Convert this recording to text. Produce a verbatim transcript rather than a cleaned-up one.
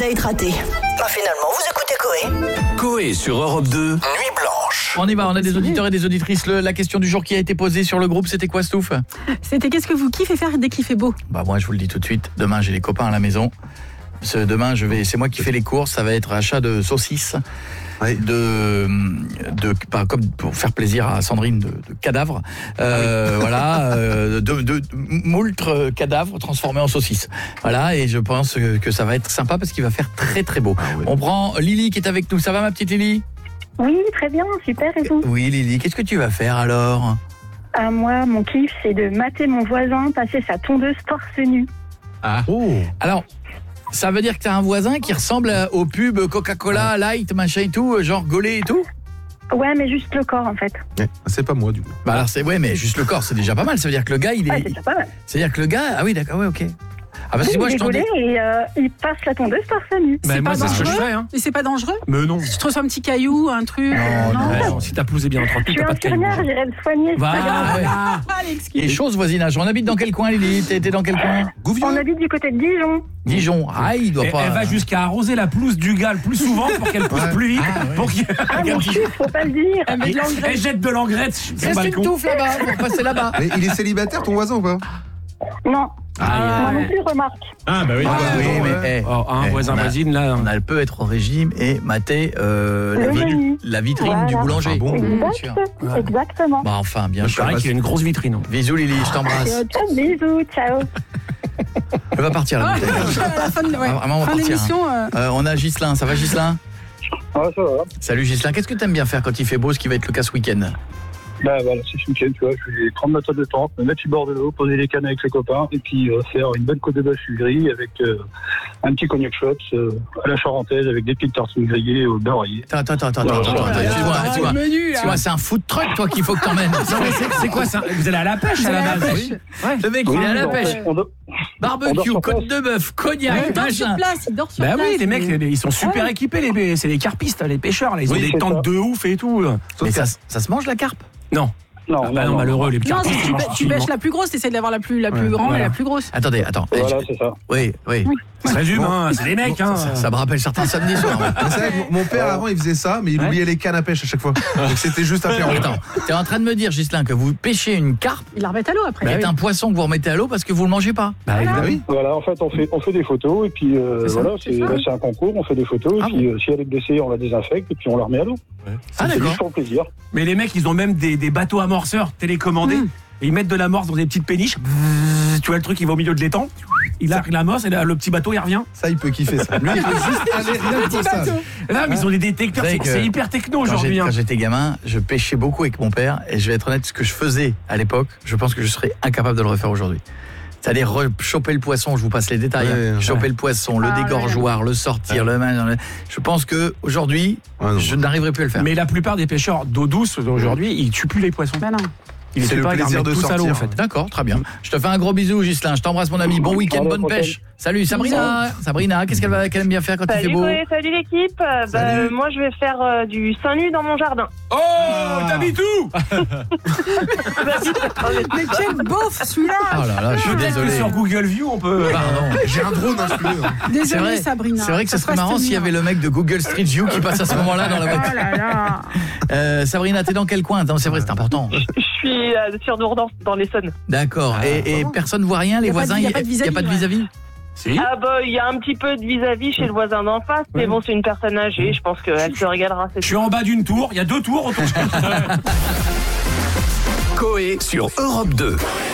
date raté. Bah finalement, vous écoutez Coé. Coé sur Europe deux, Nuit Blanche. On y va, on a des auditeurs et des auditrices. Le, la question du jour qui a été posée sur le groupe, c'était quoi, Stouff ? C'était qu'est-ce que vous kiffez faire dès qu'il fait beau ? Bah moi, je vous le dis tout de suite, demain j'ai les copains à la maison. Ce, demain, je vais, c'est moi qui fais les courses, ça va être achat de saucisses. Ouais. De, de, bah, comme pour faire plaisir à Sandrine, de, de cadavres, euh, ah oui. voilà, euh, de, de, de moult cadavres transformés en saucisses. Voilà, et je pense que ça va être sympa parce qu'il va faire très très beau. Ah oui. On prend Lily qui est avec nous. Ça va, ma petite Lily ? Oui, très bien, super, et vous ? Oui, Lily, qu'est-ce que tu vas faire alors ? Ah, moi, mon kiff, c'est de mater mon voisin passer sa tondeuse torse nu. Ah. Oh. Alors. Ça veut dire que t'as un voisin qui ressemble au pub Coca-Cola, Light, machin et tout, genre gaulé et tout ? Ouais, mais juste le corps en fait. Ouais, c'est pas moi du coup. Bah alors c'est ouais, mais juste le corps, c'est déjà pas mal. Ça veut dire que le gars, il est. Ouais, c'est déjà pas mal. C'est-à-dire que le gars, ah oui, d'accord, ouais, ok. Ah bah oui, c'est moi il je est t'en dis. Et euh, il passe la tondeuse torse nu. Bah, c'est moi, pas c'est dangereux. ce que je fais, hein. Et c'est pas dangereux ? Mais non. Si tu te reçois un petit caillou, un truc. Non, non, non. non. Si ta pelouse est bien entretue, t'as pas de caillou. Je suis infirmière, j'irai le soigner. Voilà. Et chose voisinage. On habite dans quel coin, Lily ? T'es dans quel coin ? Gouvion. On habite du côté de Dijon. Dijon. Ah, il doit et, pas. Elle va jusqu'à arroser la pelouse du gars le plus souvent pour qu'elle pousse ouais. plus vite. Ah, ouais. pour qu'il... ah mon Dieu, faut pas le dire. Elle, met de elle jette de l'engrais sur le balcon. Reste une touffe là-bas, pour passer là-bas. Mais il est célibataire, ton voisin ou pas ? Non. Ah, moi non plus, remarque. Ah bah oui, ah, bah, oui non, mais ouais. hey, oh, un hey, voisin voisine là, on a le peut être au régime et mater euh, la, menu. la vitrine voilà. du boulanger. Ah bon, exact, bien exactement. Bah enfin, bien sûr. Il paraît qu'il y a une grosse vitrine. Bisous Lily, je t'embrasse. Bisous, ciao. Elle va partir là. Ah, la fin de, ouais. ah, on va fin partir, d'émission. Hein. Euh... Euh, on a Ghislain, ça va Ghislain ? Ah ça va. Salut Ghislain, qu'est-ce que t'aimes bien faire quand il fait beau, ce qui va être le cas ce week-end ? Bah voilà, c'est ce week-end, tu vois, je vais prendre ma toile de tente, me mettre sur le bord de l'eau, poser les cannes avec les copains, et puis euh, faire une bonne côte de bœuf gris avec euh, un petit cognac shots euh, à la charentaise avec des petites tartines grillées au beurre rayé. Attends, attends, attends, attends, attends, attends, excuse-moi, excuse-moi. Excuse-moi, c'est un food truck, toi, qu'il faut que t'emmènes. Non, mais c'est, c'est quoi ça ? Vous allez à la pêche à la base ? Oui. Ouais. Le mec, oui, il est à la pêche. On do- Barbecue, on côte de bœuf, cognac, il dort sur place, il dort sur bah place. Bah oui, les mecs, ils sont super ouais. équipés, les, c'est les carpistes, les pêcheurs, là. Ils oui, ont des tentes de ouf et tout. Mais ça, ça se mange la carpe ? Non. Non, ah bah non, non, malheureux, les carpistes. Non, si tu, tu bêches la plus grosse, t'essaies d'avoir la plus, la plus ouais, grande voilà. et la plus grosse. Attendez, attends. Voilà, c'est ça. Oui, oui. oui. Ça résume, hein, c'est des mecs, bon, hein. Ça, ça me rappelle certains samedis soirs. Ouais. C'est vrai que mon père, avant, il faisait ça, mais il ouais. oubliait les cannes à pêche à chaque fois. Donc c'était juste à faire. Attends, t'es en train de me dire, Ghislain, que vous pêchez une carpe. Il la remet à l'eau après. Bah, c'est oui. un poisson que vous remettez à l'eau parce que vous le mangez pas. Bah voilà. oui. Voilà, en fait, on fait, on fait des photos et puis euh, c'est voilà, c'est, là, c'est un concours, on fait des photos ah et puis bon. euh, si elle est blessée, on la désinfecte et puis on la remet à l'eau. Ouais. Ah d'accord. Juste pour plaisir. Mais les mecs, ils ont même des, des bateaux amorceurs télécommandés. Mmh. Et ils mettent de l'amorce dans des petites péniches. Tu vois le truc, il va au milieu de l'étang. Il a pris l'amorce et le petit bateau, il revient. Ça, il peut kiffer ça. Lui, il peut juste aller rien pour ça. Là, mais ils ont des détecteurs. C'est, c'est hyper techno aujourd'hui. Quand, hein. quand j'étais gamin, je pêchais beaucoup avec mon père. Et je vais être honnête, ce que je faisais à l'époque, je pense que je serais incapable de le refaire aujourd'hui. C'est-à-dire choper le poisson, je vous passe les détails. Ouais, hein. Choper ouais. le poisson, le ah, dégorgeoir, ouais. le sortir, ouais. le. Je pense que aujourd'hui, ouais, je n'arriverai plus à le faire. Mais la plupart des pêcheurs d'eau douce aujourd'hui, ils tuent plus les poissons. Bah non. Il c'est le pas plaisir de sortir. En fait. D'accord, très bien. Je te fais un gros bisou, Ghislain. Je t'embrasse, mon ami. Bon week-end, bonne pêche. Salut, Sabrina. Sabrina, qu'est-ce qu'elle, va, qu'elle aime bien faire quand salut, il fait beau ouais, Salut l'équipe. Bah, salut. Moi, je vais faire euh, du seins nu dans mon jardin. Oh, oh t'habites où? Mais quel beauf celui-là. Oh là là, je suis désolé. Sur Google View, on peut. Pardon. J'ai un drone inspiré. Désolé, c'est vrai, Sabrina. C'est vrai que ce serait marrant s'il y avait le mec de Google Street View qui passe à ce moment-là dans la voiture. Oh là là. Euh, Sabrina, t'es dans quel coin? Non, c'est vrai, c'est important. Je suis euh, sur Dourdan, dans l'Essonne. D'accord. Ah, et, et personne ne voit rien, les voisins, il n'y a, a pas de vis-à-vis? Si. Ah bah il y a un petit peu de vis-à-vis chez le voisin d'en face, mais bon c'est une personne âgée, je pense qu'elle se régalera. Je suis en bas d'une tour, il y a deux tours autour. Coé sur Europe deux.